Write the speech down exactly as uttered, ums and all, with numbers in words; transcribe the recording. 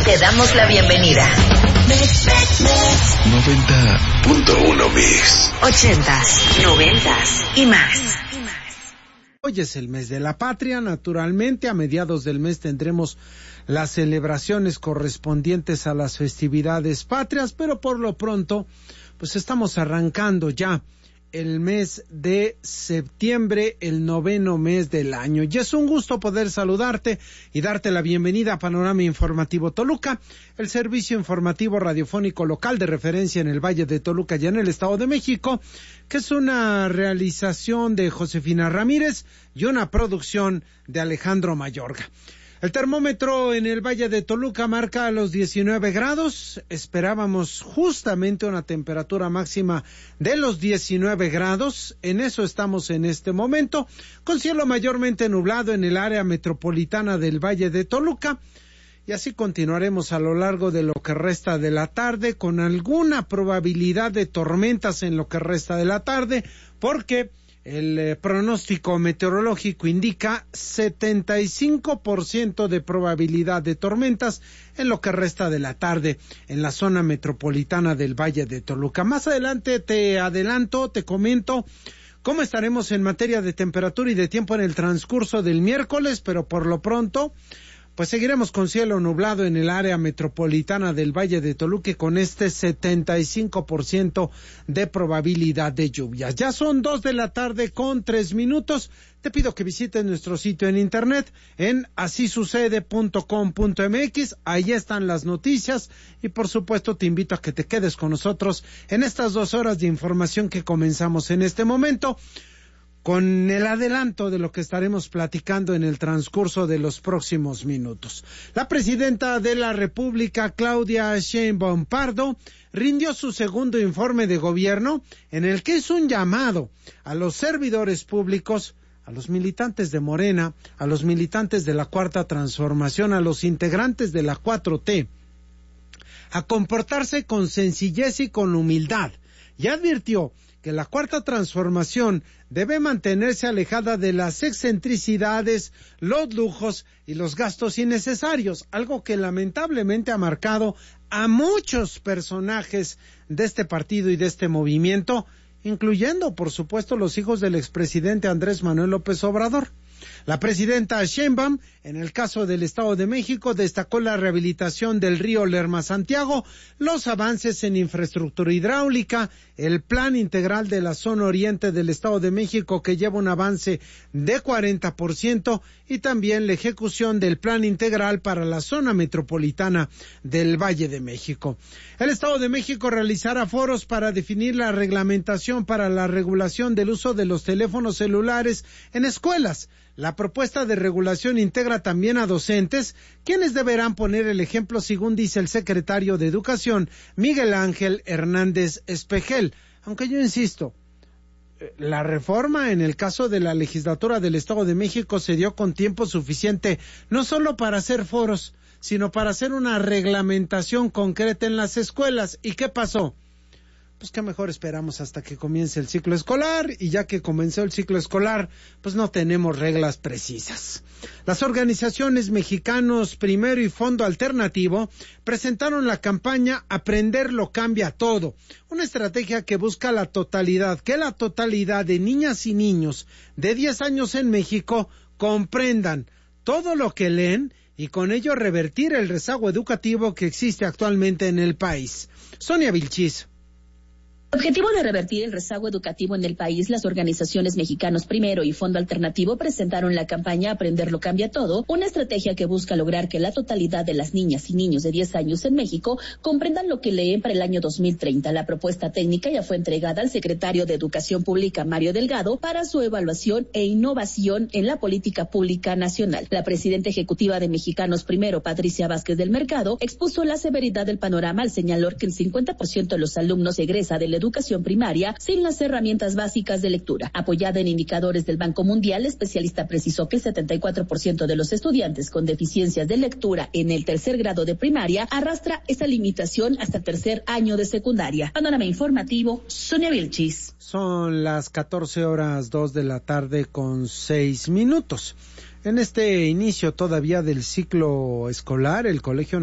Te damos la bienvenida. noventa punto uno Mix. Ochentas, noventas y más. Hoy es el mes de la patria, naturalmente a mediados del mes tendremos las celebraciones correspondientes a las festividades patrias, pero por lo pronto pues estamos arrancando ya el mes de septiembre, el noveno mes del año. Y es un gusto poder saludarte y darte la bienvenida a Panorama Informativo Toluca, el servicio informativo radiofónico local de referencia en el Valle de Toluca y en el Estado de México, que es una realización de Josefina Ramírez y una producción de Alejandro Mayorga. El termómetro en el Valle de Toluca marca los diecinueve grados, esperábamos justamente una temperatura máxima de los diecinueve grados, en eso estamos en este momento, con cielo mayormente nublado en el área metropolitana del Valle de Toluca, y así continuaremos a lo largo de lo que resta de la tarde, con alguna probabilidad de tormentas en lo que resta de la tarde, porque el eh, pronóstico meteorológico indica setenta y cinco por ciento de probabilidad de tormentas en lo que resta de la tarde en la zona metropolitana del Valle de Toluca. Más adelante te adelanto, te comento cómo estaremos en materia de temperatura y de tiempo en el transcurso del miércoles, pero por lo pronto pues seguiremos con cielo nublado en el área metropolitana del Valle de Toluca con este setenta y cinco por ciento de probabilidad de lluvias. Ya son dos de la tarde con tres minutos. Te pido que visites nuestro sitio en internet en así sucede punto com punto mx. Ahí están las noticias y por supuesto te invito a que te quedes con nosotros en estas dos horas de información que comenzamos en este momento, con el adelanto de lo que estaremos platicando en el transcurso de los próximos minutos. La presidenta de la República, Claudia Sheinbaum Pardo, rindió su segundo informe de gobierno en el que hizo un llamado a los servidores públicos, a los militantes de Morena, a los militantes de la Cuarta Transformación, a los integrantes de la cuatro T, a comportarse con sencillez y con humildad, y advirtió que la Cuarta Transformación debe mantenerse alejada de las excentricidades, los lujos y los gastos innecesarios, algo que lamentablemente ha marcado a muchos personajes de este partido y de este movimiento, incluyendo, por supuesto, los hijos del expresidente Andrés Manuel López Obrador. La presidenta Sheinbaum, en el caso del Estado de México, destacó la rehabilitación del río Lerma-Santiago, los avances en infraestructura hidráulica, el plan integral de la zona oriente del Estado de México que lleva un avance de cuarenta por ciento y también la ejecución del plan integral para la zona metropolitana del Valle de México. El Estado de México realizará foros para definir la reglamentación para la regulación del uso de los teléfonos celulares en escuelas. La propuesta de regulación integra también a docentes, quienes deberán poner el ejemplo, según dice el secretario de Educación, Miguel Ángel Hernández Espejel. Aunque yo insisto, la reforma en el caso de la legislatura del Estado de México se dio con tiempo suficiente, no solo para hacer foros, sino para hacer una reglamentación concreta en las escuelas. ¿Y qué pasó? Pues que mejor esperamos hasta que comience el ciclo escolar, y ya que comenzó el ciclo escolar, pues no tenemos reglas precisas. Las organizaciones Mexicanos Primero y Fondo Alternativo presentaron la campaña Aprenderlo Cambia Todo, una estrategia que busca la totalidad, que la totalidad de niñas y niños de diez años en México comprendan todo lo que leen y con ello revertir el rezago educativo que existe actualmente en el país. Sonia Vilchis. El objetivo de revertir el rezago educativo en el país, las organizaciones Mexicanos Primero y Fondo Alternativo presentaron la campaña Aprenderlo Cambia Todo, una estrategia que busca lograr que la totalidad de las niñas y niños de diez años en México comprendan lo que leen para el año dos mil treinta. La propuesta técnica ya fue entregada al secretario de Educación Pública, Mario Delgado, para su evaluación e innovación en la política pública nacional. La presidenta ejecutiva de Mexicanos Primero, Patricia Vázquez del Mercado, expuso la severidad del panorama al señalar que el cincuenta por ciento de los alumnos egresa de la educación primaria sin las herramientas básicas de lectura. Apoyada en indicadores del Banco Mundial, el especialista precisó que el setenta y cuatro por ciento de los estudiantes con deficiencias de lectura en el tercer grado de primaria arrastra esta limitación hasta el tercer año de secundaria. Panorama informativo, Sonia Vilchis. Son las catorce horas dos de la tarde con seis minutos. En este inicio todavía del ciclo escolar, el Colegio